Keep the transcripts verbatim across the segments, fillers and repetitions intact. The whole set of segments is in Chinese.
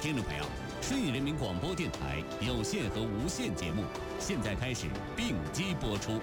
听众朋友，顺义人民广播电台有线和无线节目现在开始并机播出。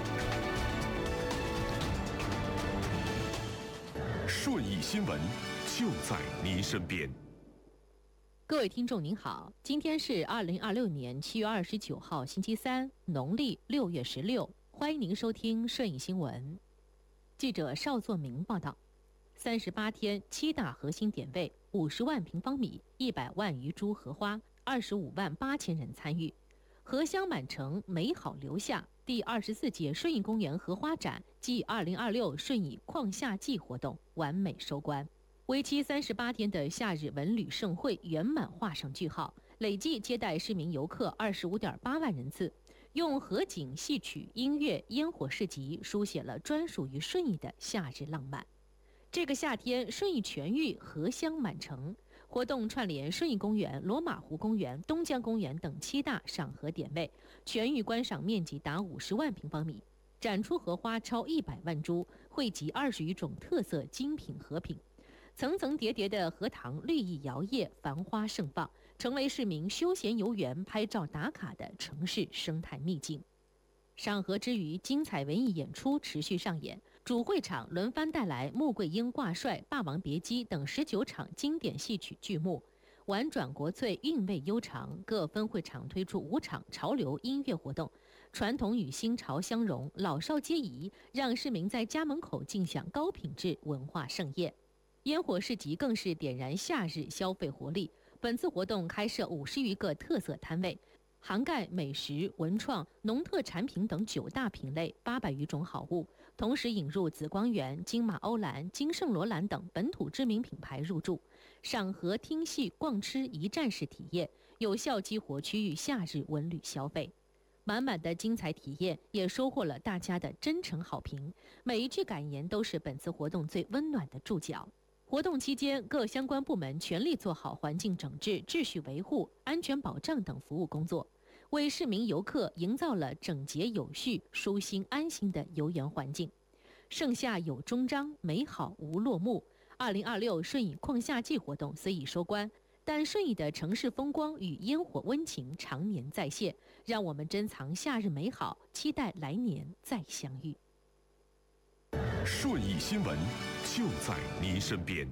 顺义新闻就在您身边。 各位听众您好，今天是二零二六年七月二十九号星期三，农历六月十六，欢迎您收听顺义新闻。记者邵作明报道，三十八天七大核心点位，五十万平方米，一百万余株荷花，二十五万八千人参与，荷香满城，美好留下。第二十四届顺义公园荷花展暨二零二六顺义况夏季活动完美收官。为期三十八天的夏日文旅盛会圆满画上句号，累计接待市民游客二十五点八万人次，用河景、戏曲、音乐、烟火市集书写了专属于顺义的夏日浪漫。这个夏天，顺义全域荷香满城，活动串联顺义公园、罗马湖公园、东江公园等七大赏荷点位，全域观赏面积达五十万平方米，展出荷花超一百万株，汇集二十余种特色精品荷品。层层叠叠的荷塘绿意摇曳，繁花盛放，成为市民休闲游园、拍照打卡的城市生态秘境。赏荷之余，精彩文艺演出持续上演，主会场轮番带来穆桂英挂帅、霸王别姬等十九场经典戏曲剧目，婉转国粹，韵味悠长。各分会场推出五场潮流音乐活动，传统与新潮相融，老少皆宜，让市民在家门口尽享高品质文化盛宴。烟火市集更是点燃夏日消费活力。本次活动开设五十余个特色摊位，涵盖美食、文创、农特产品等九大品类，八百余种好物。同时引入紫光园、金马欧蓝、金盛罗兰等本土知名品牌入驻，赏荷、听戏、逛吃一站式体验，有效激活区域夏日文旅消费。满满的精彩体验也收获了大家的真诚好评，每一句感言都是本次活动最温暖的注脚。活动期间，各相关部门全力做好环境整治、秩序维护、安全保障等服务工作，为市民游客营造了整洁有序、舒心安心的游园环境。盛夏有终章，美好无落幕。二零二六顺义况夏季活动虽已收官，但顺义的城市风光与烟火温情常年再现，让我们珍藏夏日美好，期待来年再相遇。 顺义新闻就在您身边。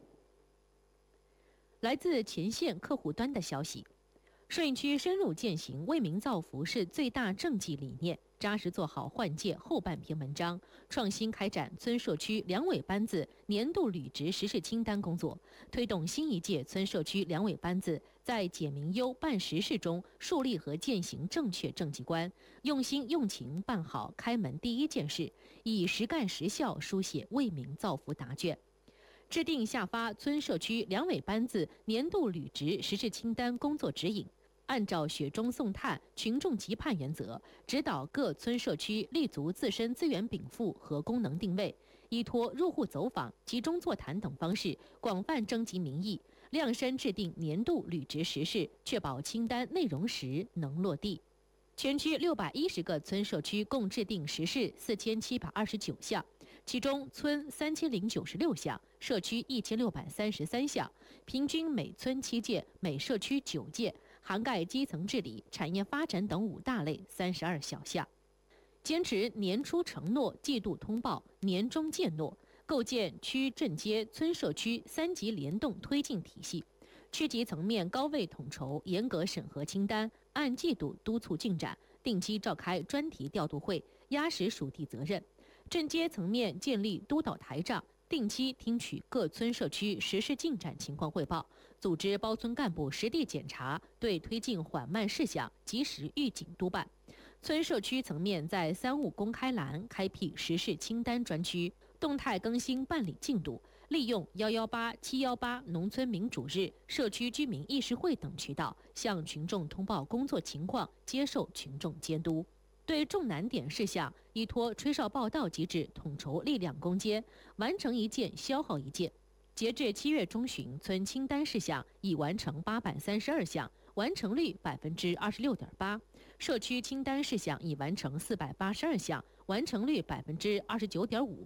来自前线客户端的消息，顺义区深入践行为民造福是最大政绩理念，扎实做好换届后半篇文章，创新开展村社区两委班子年度履职实事清单工作，推动新一届村社区两委班子在解民忧办实事中树立和践行正确政绩观，用心用情办好开门第一件事，以实干实效书写为民造福答卷。制定下发村社区两委班子年度履职实事清单工作指引，按照雪中送炭、群众期盼原则，指导各村社区立足自身资源禀赋和功能定位，依托入户走访、集中座谈等方式，广泛征集民意，量身制定年度履职实事，确保清单内容实能落地。全区六百一十个村社区共制定实事四千七百二十九项，其中村三千零九十六项，社区一千六百三十三项，平均每村七届，每社区九届，涵盖基层治理、产业发展等五大类三十二小项。坚持年初承诺、季度通报、年终践诺，构建区镇街村社区三级联动推进体系。区级层面高位统筹，严格审核清单，按季度督促进展，定期召开专题调度会，压实属地责任。镇街层面建立督导台账，定期听取各村社区实施进展情况汇报，组织包村干部实地检查，对推进缓慢事项及时预警督办。村社区层面在三务公开栏开辟实事清单专区，动态更新办理进度，利用一一八、七一八农村民主日、社区居民议事会等渠道向群众通报工作情况，接受群众监督。对重难点事项，依托吹哨报道机制统筹力量攻坚，完成一件消耗一件。截至七月中旬，村清单事项已完成八百三十二项，完成率百分之二十六点八；社区清单事项已完成四百八十二项，完成率百分之二十九点五。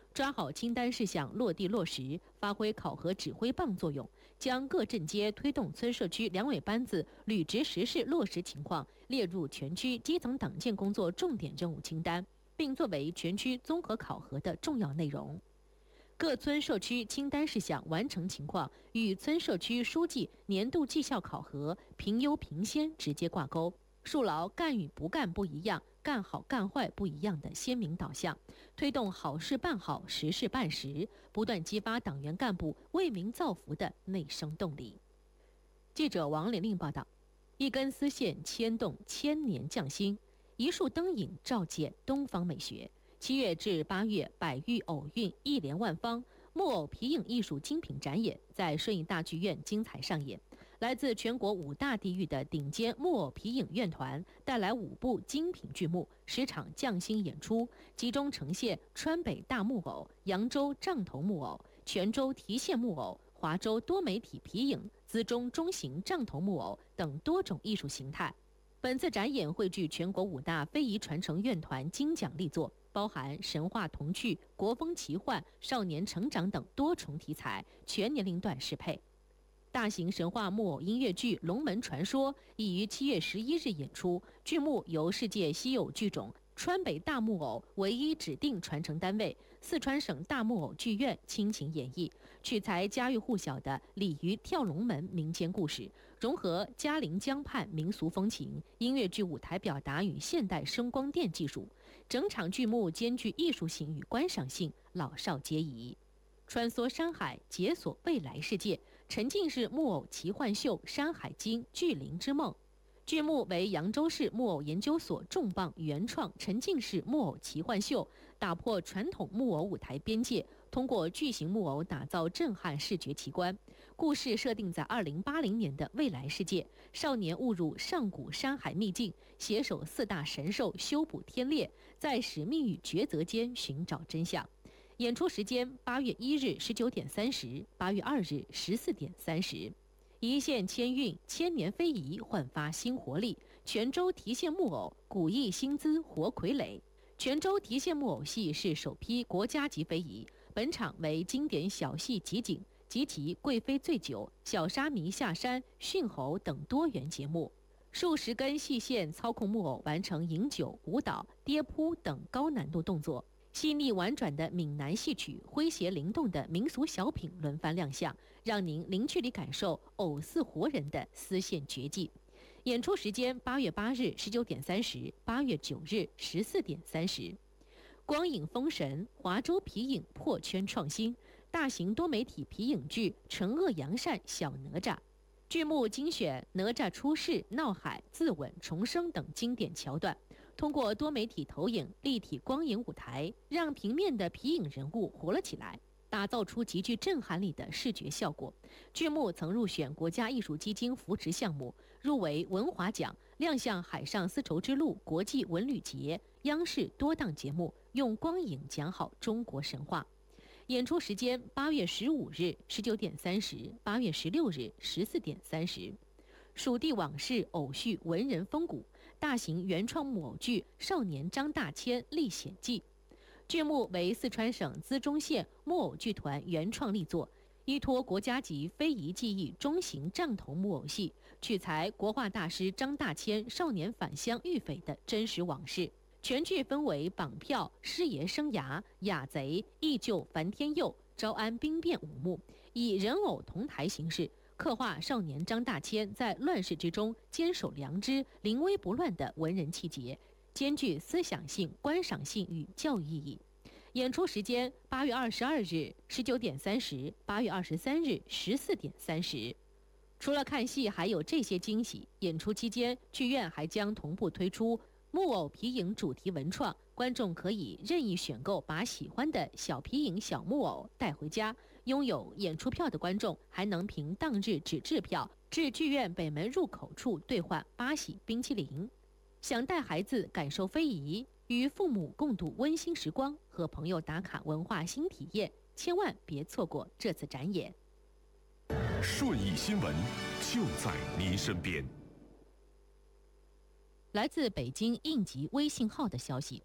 抓好清单事项落地落实，发挥考核指挥棒作用，将各镇街推动村社区两委班子履职实事落实情况列入全区基层党建工作重点任务清单，并作为全区综合考核的重要内容。各村社区清单事项完成情况与村社区书记年度绩效考核评优评先直接挂钩，树牢干与不干不一样，干好干坏不一样的鲜明导向，推动好事办好，实事办实，不断激发党员干部为民造福的内生动力。记者王玲玲报道：一根丝线牵动千年匠心，一束灯影照见东方美学。七月至八月，百玉偶韵一连万方，木偶皮影艺术精品展演在顺义大剧院精彩上演。来自全国五大地域的顶尖木偶皮影院团带来五部精品剧目，十场匠心演出，集中呈现川北大木偶、扬州杖头木偶、泉州提线木偶、华州多媒体皮影、资中中型杖头木偶等多种艺术形态。本次展演汇聚全国五大非遗传承院团金奖力作，包含神话童趣、国风奇幻、少年成长等多重题材，全年龄段适配。大型神话木偶音乐剧《龙门传说》已于七月十一日演出，剧目由世界稀有剧种川北大木偶唯一指定传承单位四川省大木偶剧院倾情演绎，取材家喻户晓的鲤鱼跳龙门民间故事，融合嘉陵江畔民俗风情、音乐剧舞台表达与现代声光电技术，整场剧目兼具艺术性与观赏性，老少皆宜。穿梭山海，解锁未来世界，沉浸式木偶奇幻秀《山海经·巨灵之梦》。剧目为扬州市木偶研究所重磅原创沉浸式木偶奇幻秀，打破传统木偶舞台边界，通过巨型木偶打造震撼视觉奇观。故事设定在二零八零年的未来世界，少年误入上古山海秘境，携手四大神兽修补天裂，在使命与抉择间寻找真相。演出时间：八月一日十九点三十，八月二日十四点三十。一线牵运，千年非遗焕发新活力。泉州提线木偶古意新姿活傀儡。泉州提线木偶戏是首批国家级非遗，本场为经典小戏集锦及其贵妃醉酒、小沙弥下山、驯猴等多元节目。数十根细线操控木偶完成饮酒、舞蹈、跌扑等高难度动作。细腻婉转的闽南戏曲，诙谐灵动的民俗小品轮番亮相，让您零距离感受偶似活人的丝线绝技。演出时间：八月八日十九点三十，八月九日十四点三十。光影封神，华州皮影破圈创新，大型多媒体皮影剧《惩恶扬善小哪吒》。剧目精选哪吒出世、闹海、自刎、重生等经典桥段，通过多媒体投影、立体光影舞台，让平面的皮影人物活了起来，打造出极具震撼力的视觉效果。剧目曾入选国家艺术基金扶持项目，入围文华奖，亮相海上丝绸之路国际文旅节、央视多档节目，用光影讲好中国神话。演出时间：八月十五日十九点三十，八月十六日十四点三十。蜀地往事偶叙文人风骨，大型原创木偶剧《少年张大千历险记》。剧目为四川省资中县木偶剧团原创力作，依托国家级非遗技艺中型杖头木偶戏，取材国画大师张大千少年返乡遇匪的真实往事。全剧分为绑票、师爷生涯、雅贼、义救樊天佑、招安兵变五幕，以人偶同台形式刻画少年张大千在乱世之中坚守良知、临危不乱的文人气节，兼具思想性、观赏性与教育意义。演出时间：八月二十二日十九点三十，八月二十三日十四点三十。除了看戏，还有这些惊喜。演出期间，剧院还将同步推出木偶皮影主题文创，观众可以任意选购，把喜欢的小皮影、小木偶带回家。拥有演出票的观众还能凭当日纸质票至剧院北门入口处兑换八喜冰淇淋。想带孩子感受非遗，与父母共度温馨时光，和朋友打卡文化新体验，千万别错过这次展演。 顺义新闻就在您身边。 来自北京应急微信号的消息，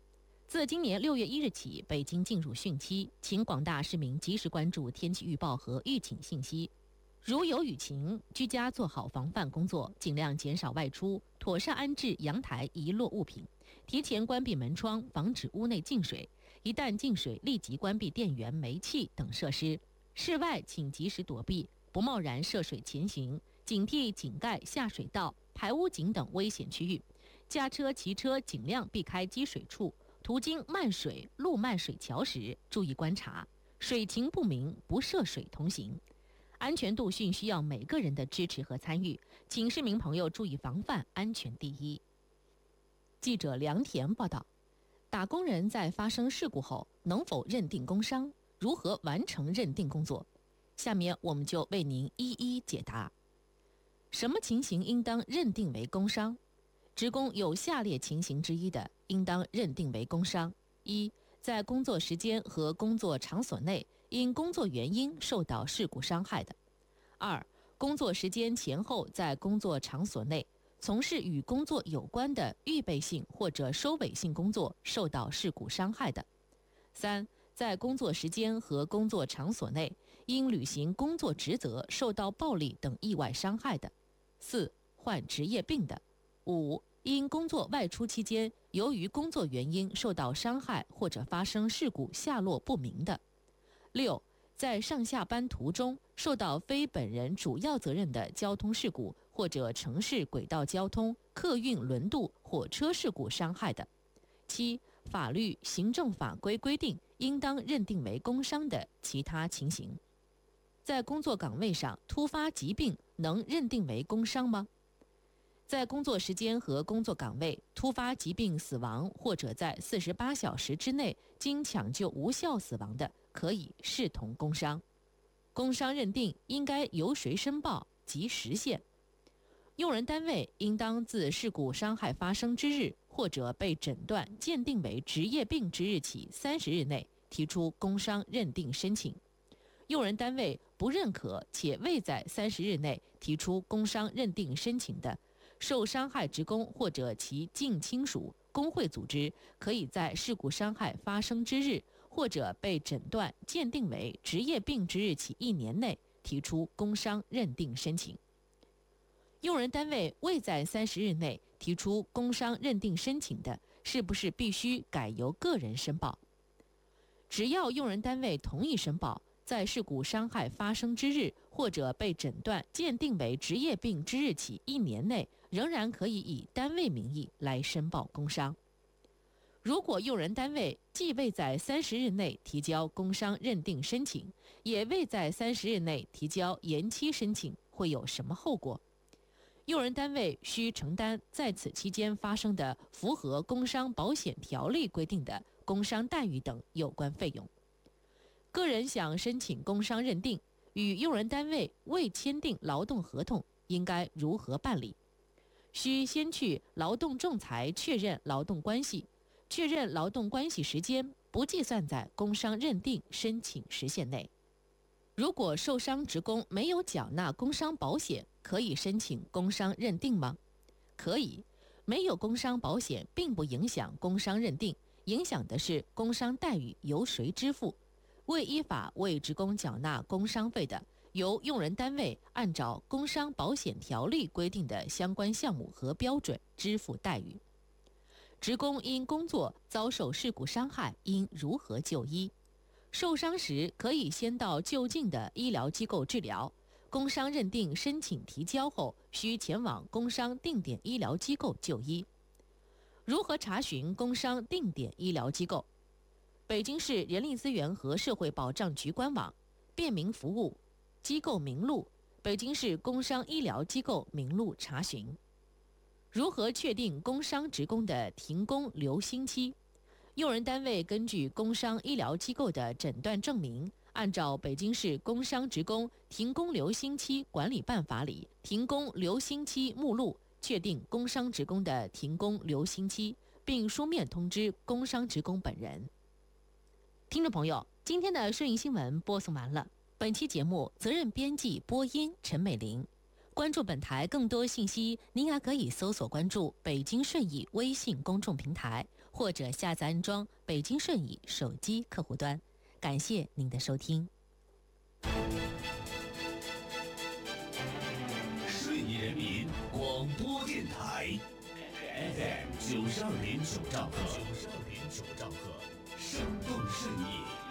自今年六月一日起，北京进入汛期，请广大市民及时关注天气预报和预警信息。如有雨情，居家做好防范工作，尽量减少外出，妥善安置阳台遗落物品，提前关闭门窗，防止屋内进水。一旦进水，立即关闭电源、煤气等设施。室外请及时躲避，不贸然涉水前行，警惕井盖、下水道、排污井等危险区域。驾车、骑车尽量避开积水处。途经漫水、路漫水桥时，注意观察，水情不明不涉水同行。安全度汛需要每个人的支持和参与，请市民朋友注意防范，安全第一。记者梁田报道，打工人在发生事故后能否认定工伤？如何完成认定工作？下面我们就为您一一解答。什么情形应当认定为工伤？职工有下列情形之一的，应当认定为工伤：一、在工作时间和工作场所内因工作原因受到事故伤害的；二、工作时间前后在工作场所内从事与工作有关的预备性或者收尾性工作受到事故伤害的；三、在工作时间和工作场所内因履行工作职责受到暴力等意外伤害的；四、患职业病的；五、因工作外出期间由于工作原因受到伤害或者发生事故下落不明的；六、在上下班途中受到非本人主要责任的交通事故或者城市轨道交通、客运轮渡、火车事故伤害的；七、法律、行政法规规定应当认定为工伤的其他情形。在工作岗位上突发疾病能认定为工伤吗？在工作时间和工作岗位突发疾病死亡，或者在四十八小时之内经抢救无效死亡的，可以视同工伤。工伤认定应该由谁申报及时限？用人单位应当自事故伤害发生之日或者被诊断鉴定为职业病之日起三十日内提出工伤认定申请。用人单位不认可且未在三十日内提出工伤认定申请的，受伤害职工或者其近亲属、工会组织，可以在事故伤害发生之日或者被诊断鉴定为职业病之日起一年内提出工伤认定申请。用人单位未在三十日内提出工伤认定申请的，是不是必须改由个人申报？只要用人单位同意申报，在事故伤害发生之日或者被诊断鉴定为职业病之日起一年内，仍然可以以单位名义来申报工伤。如果用人单位既未在三十日内提交工伤认定申请，也未在三十日内提交延期申请，会有什么后果？用人单位需承担在此期间发生的符合工伤保险条例规定的工伤待遇等有关费用。个人想申请工伤认定，与用人单位未签订劳动合同，应该如何办理？需先去劳动仲裁确认劳动关系，确认劳动关系时间不计算在工伤认定申请时限内。如果受伤职工没有缴纳工伤保险，可以申请工伤认定吗？可以，没有工伤保险并不影响工伤认定，影响的是工伤待遇由谁支付。未依法为职工缴纳工伤费的，由用人单位按照工伤保险条例规定的相关项目和标准支付待遇。职工因工作遭受事故伤害，应如何就医？受伤时可以先到就近的医疗机构治疗，工伤认定申请提交后，需前往工伤定点医疗机构就医。如何查询工伤定点医疗机构？北京市人力资源和社会保障局官网、便民服务、机构名录、北京市工伤医疗机构名录查询。如何确定工伤职工的停工留薪期？用人单位根据工伤医疗机构的诊断证明，按照北京市工伤职工停工留薪期管理办法里停工留薪期目录，确定工伤职工的停工留薪期，并书面通知工伤职工本人。听众朋友，今天的顺义新闻播送完了。本期节目责任编辑播音陈美玲。关注本台更多信息，您还可以搜索关注北京顺义微信公众平台， 或者下载安装北京顺义手机客户端。感谢您的收听。 顺义人民广播电台 F M 九十二点九兆赫，九十二点九兆赫，生动顺义。